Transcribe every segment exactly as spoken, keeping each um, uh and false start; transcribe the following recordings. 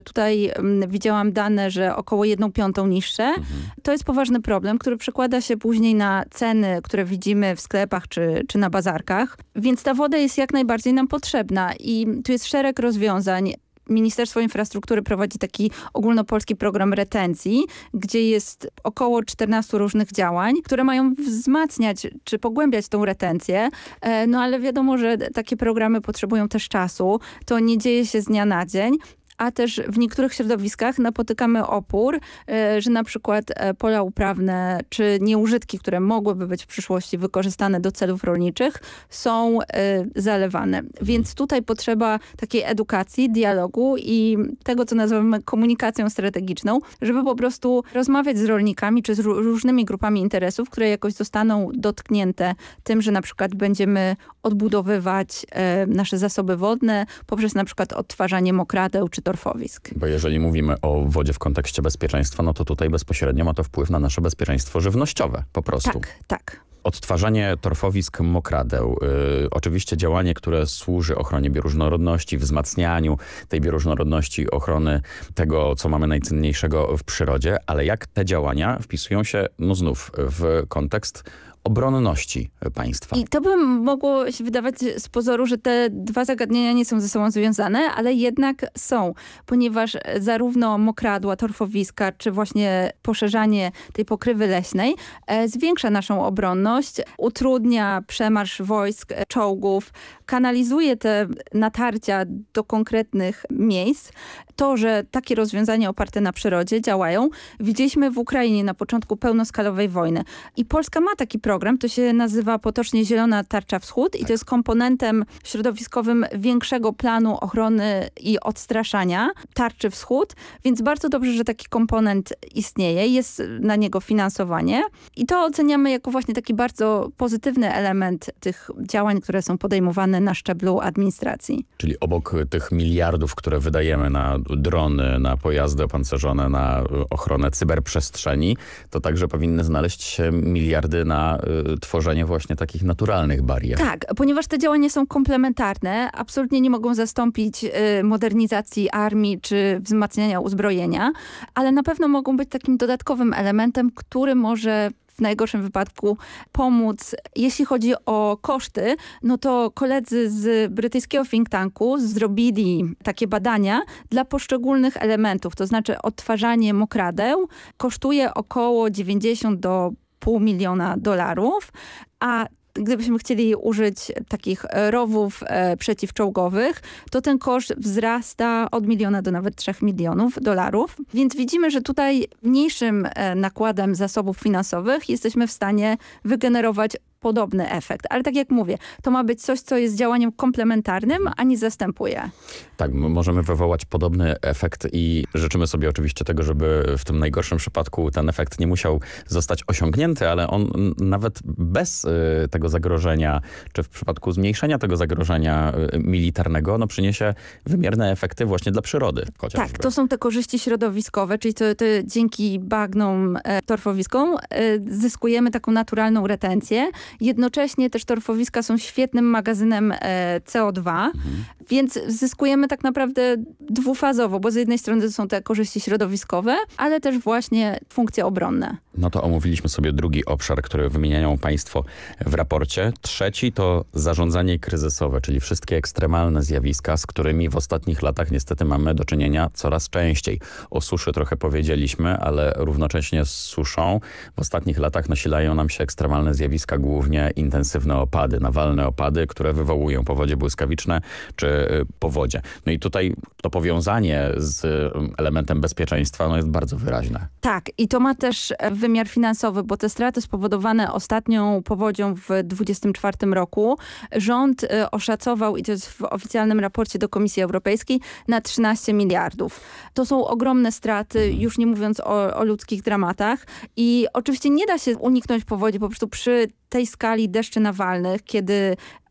Tutaj um, widziałam dane, że około jedną piątą niższe. Mhm. To jest poważny problem, który przekłada się później na ceny, które widzimy w sklepach czy, czy na bazarkach. Więc ta woda jest jak najbardziej nam potrzebna i tu jest szereg rozwiązań. Ministerstwo Infrastruktury prowadzi taki ogólnopolski program retencji, gdzie jest około czternastu różnych działań, które mają wzmacniać czy pogłębiać tą retencję. No ale wiadomo, że takie programy potrzebują też czasu. To nie dzieje się z dnia na dzień. A też w niektórych środowiskach napotykamy opór, że na przykład pola uprawne czy nieużytki, które mogłyby być w przyszłości wykorzystane do celów rolniczych, są zalewane. Więc tutaj potrzeba takiej edukacji, dialogu i tego, co nazywamy komunikacją strategiczną, żeby po prostu rozmawiać z rolnikami czy z różnymi grupami interesów, które jakoś zostaną dotknięte tym, że na przykład będziemy odbudowywać nasze zasoby wodne poprzez na przykład odtwarzanie mokradeł czy torfowisk. Bo jeżeli mówimy o wodzie w kontekście bezpieczeństwa, no to tutaj bezpośrednio ma to wpływ na nasze bezpieczeństwo żywnościowe po prostu. Tak, tak. Odtwarzanie torfowisk, mokradeł. Yy, oczywiście działanie, które służy ochronie bioróżnorodności, wzmacnianiu tej bioróżnorodności, ochrony tego, co mamy najcenniejszego w przyrodzie, ale jak te działania wpisują się, no znów, w kontekst obronności państwa. I to by mogło się wydawać z pozoru, że te dwa zagadnienia nie są ze sobą związane, ale jednak są, ponieważ zarówno mokradła, torfowiska, czy właśnie poszerzanie tej pokrywy leśnej e, zwiększa naszą obronność, utrudnia przemarsz wojsk, czołgów, kanalizuje te natarcia do konkretnych miejsc. To, że takie rozwiązania oparte na przyrodzie działają, widzieliśmy w Ukrainie na początku pełnoskalowej wojny. I Polska ma taki program, to się nazywa potocznie Zielona Tarcza Wschód i to jest komponentem środowiskowym większego planu ochrony i odstraszania Tarczy Wschód, więc bardzo dobrze, że taki komponent istnieje, jest na niego finansowanie i to oceniamy jako właśnie taki bardzo pozytywny element tych działań, które są podejmowane na szczeblu administracji. Czyli obok tych miliardów, które wydajemy na drony, na pojazdy opancerzone, na ochronę cyberprzestrzeni, to także powinny znaleźć się miliardy na y, tworzenie właśnie takich naturalnych barier. Tak, ponieważ te działania są komplementarne, absolutnie nie mogą zastąpić y, modernizacji armii czy wzmacniania uzbrojenia, ale na pewno mogą być takim dodatkowym elementem, który może w najgorszym wypadku pomóc. Jeśli chodzi o koszty, no to koledzy z brytyjskiego think tanku zrobili takie badania dla poszczególnych elementów, to znaczy odtwarzanie mokradeł kosztuje około dziewięćdziesiąt do pół miliona dolarów, a gdybyśmy chcieli użyć takich rowów e, przeciwczołgowych, to ten koszt wzrasta od miliona do nawet trzech milionów dolarów. Więc widzimy, że tutaj mniejszym e, nakładem zasobów finansowych jesteśmy w stanie wygenerować podobny efekt. Ale tak jak mówię, to ma być coś, co jest działaniem komplementarnym, a nie zastępuje. Tak, możemy wywołać podobny efekt i życzymy sobie oczywiście tego, żeby w tym najgorszym przypadku ten efekt nie musiał zostać osiągnięty, ale on nawet bez y, tego zagrożenia, czy w przypadku zmniejszenia tego zagrożenia y, militarnego, no przyniesie wymierne efekty właśnie dla przyrody. Chociażby. Tak, to są te korzyści środowiskowe, czyli to, to dzięki bagnom, e, torfowiskom e, zyskujemy taką naturalną retencję. Jednocześnie też torfowiska są świetnym magazynem e, C O dwa, mhm. więc zyskujemy tak naprawdę dwufazowo, bo z jednej strony to są te korzyści środowiskowe, ale też właśnie funkcje obronne. No to omówiliśmy sobie drugi obszar, który wymieniają państwo w raporcie. Trzeci to zarządzanie kryzysowe, czyli wszystkie ekstremalne zjawiska, z którymi w ostatnich latach niestety mamy do czynienia coraz częściej. O suszy trochę powiedzieliśmy, ale równocześnie z suszą w ostatnich latach nasilają nam się ekstremalne zjawiska, głównie intensywne opady, nawalne opady, które wywołują powodzie błyskawiczne czy powodzie. No i tutaj to powiązanie z elementem bezpieczeństwa no jest bardzo wyraźne. Tak, i to ma też wymiar finansowy, bo te straty spowodowane ostatnią powodzią w dwudziestym czwartym roku rząd oszacował, i to jest w oficjalnym raporcie do Komisji Europejskiej, na trzynaście miliardów. To są ogromne straty, już nie mówiąc o, o ludzkich dramatach i oczywiście nie da się uniknąć powodzi po prostu przy tej skali deszczy nawalnych, kiedy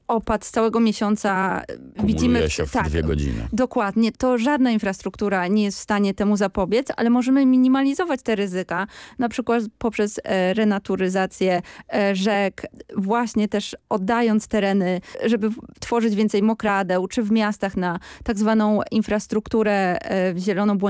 opad z całego miesiąca Kumuluje widzimy... się w tak, dwie godziny. Dokładnie. To żadna infrastruktura nie jest w stanie temu zapobiec, ale możemy minimalizować te ryzyka, na przykład poprzez e, renaturyzację e, rzek, właśnie też oddając tereny, żeby w- tworzyć więcej mokradeł, czy w miastach na tak zwaną infrastrukturę e, zieloną